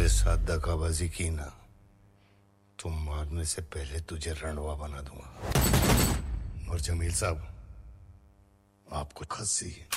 मेरे साथ दगाबाजी की ना तो मारने से पहले तुझे रणवा बना दूंगा। और जमील साहब, आपको खस्सी